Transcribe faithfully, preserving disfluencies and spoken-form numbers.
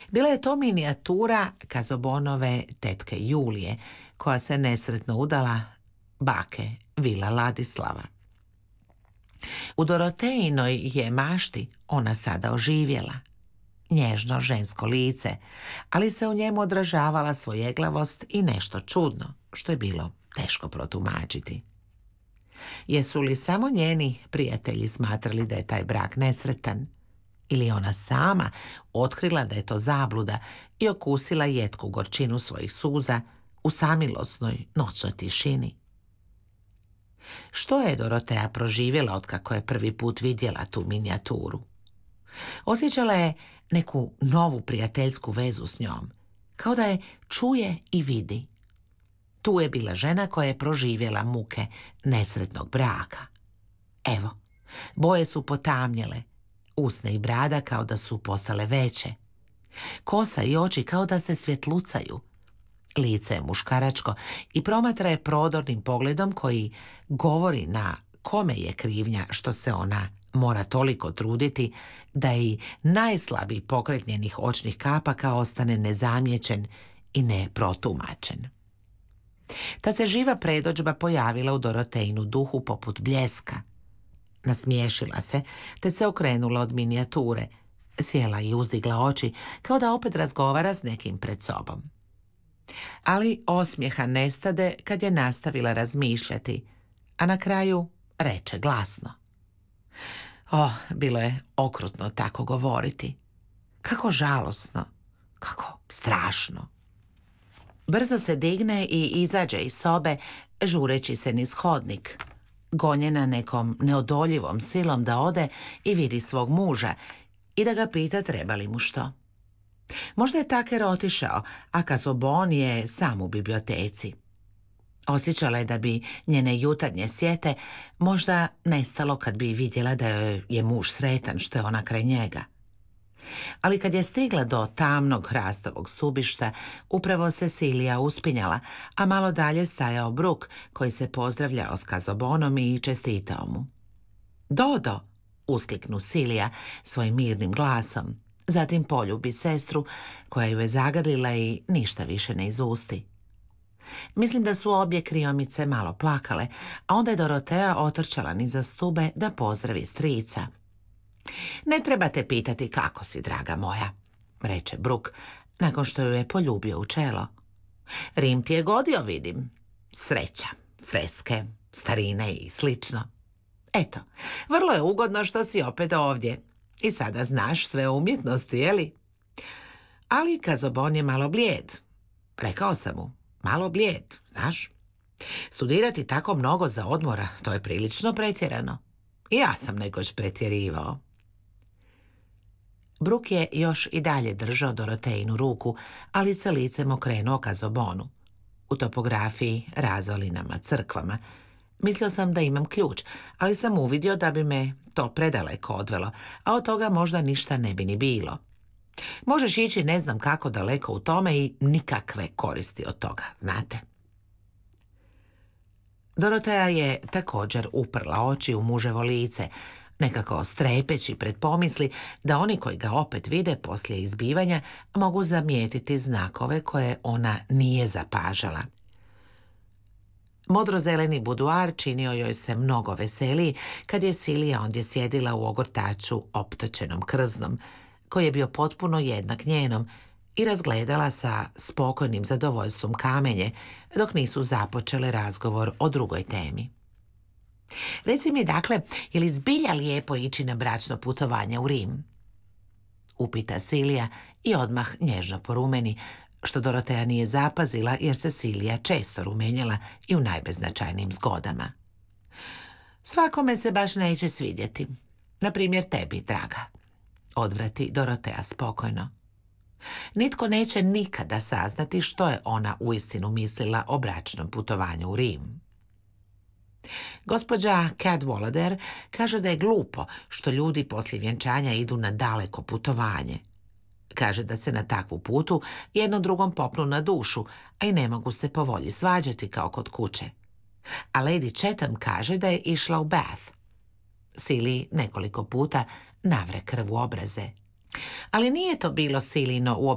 Bila je to minijatura Kazobonove tetke Julije, koja se nesretno udala bake Vila Ladislava. U Dorotejinoj je mašti ona sada oživjela. Nježno žensko lice, ali se u njemu odražavala svojeglavost i nešto čudno, što je bilo teško protumačiti. Jesu li samo njeni prijatelji smatrali da je taj brak nesretan? Ili ona sama otkrila da je to zabluda i okusila jetku gorčinu svojih suza u samilosnoj noćnoj tišini? Što je Dorotea proživjela otkako je prvi put vidjela tu minijaturu? Osjećala je neku novu prijateljsku vezu s njom, kao da je čuje i vidi. Tu je bila žena koja je proživjela muke nesretnog braka. Evo, boje su potamnjele, usne i brada kao da su postale veće. Kosa i oči kao da se svjetlucaju. Lice je muškaračko i promatra je prodornim pogledom koji govori na kome je krivnja što se ona mora toliko truditi da i najslabiji pokret njenih očnih kapaka ostane nezamijećen i neprotumačen. Ta se živa predođba pojavila u Dorotejinu duhu poput bljeska. Nasmiješila se, te se okrenula od minijature. Sjela i uzdigla oči, kao da opet razgovara s nekim pred sobom. Ali osmijeha nestade kad je nastavila razmišljati, a na kraju reče glasno. Oh, bilo je okrutno tako govoriti. Kako žalosno, kako strašno. Brzo se digne i izađe iz sobe, žureći se niz hodnik, gonjena nekom neodoljivom silom da ode i vidi svog muža i da ga pita treba li mu što. Možda je Taker otišao, a Kazobon je sam u biblioteci. Osjećala je da bi njene jutarnje sjete možda nestalo kad bi vidjela da je muž sretan što je ona kraj njega. Ali kad je stigla do tamnog hrastovog stubišta, upravo se Silija uspinjala, a malo dalje stajao Bruk koji se pozdravljao s Kazobonom i čestitao mu. Dodo, uskliknu Silija svojim mirnim glasom, zatim poljubi sestru koja ju je zagadlila i ništa više ne izusti. Mislim da su obje kriomice malo plakale, a onda je Dorotea otrčala niza stube da pozdravi strica. Ne trebate pitati kako si, draga moja, reče Bruk, nakon što ju je poljubio u čelo. Rim ti je godio, vidim. Sreća, freske, starine i slično. Eto, vrlo je ugodno što si opet ovdje. I sada znaš sve umjetnosti, jeli? Ali Kazobon je malo blijed. Rekao sam mu, malo blijed, znaš? Studirati tako mnogo za odmora, to je prilično pretjerano. I ja sam nekoć pretjerivao. Bruk je još i dalje držao Dorotejinu ruku, ali se licem okrenuo Kazobonu. U topografiji, razvalinama, crkvama. Mislio sam da imam ključ, ali sam uvidio da bi me to predaleko odvelo, a od toga možda ništa ne bi ni bilo. Možeš ići ne znam kako daleko u tome i nikakve koristi od toga, znate. Dorotea je također uprla oči u muževo lice, nekako strepeći pred pomisli da oni koji ga opet vide poslije izbivanja mogu zamijetiti znakove koje ona nije zapažala. Modrozeleni buduar činio joj se mnogo veseliji kad je Silija ondje sjedila u ogortaču optočenom krznom, koji je bio potpuno jednak njenom, i razgledala sa spokojnim zadovoljstvom kamenje, dok nisu započele razgovor o drugoj temi. Reci mi, dakle, je li zbilja lijepo ići na bračno putovanje u Rim? Upita Silija i odmah nježno porumeni, što Dorotea nije zapazila jer se Silija često rumenjala i u najbeznačajnijim zgodama. Svakome se baš neće svidjeti. Na primjer tebi, draga, odvrati Dorotea spokojno. Nitko neće nikada saznati što je ona uistinu mislila o bračnom putovanju u Rim. Gospođa Cadwallader kaže da je glupo što ljudi poslije vjenčanja idu na daleko putovanje. Kaže da se na takvu putu jedno drugom popnu na dušu, a i ne mogu se po volji svađati kao kod kuće. A Lady Chatham kaže da je išla u Bath. Siliji nekoliko puta navre krv u obraze. Ali nije to bilo Silino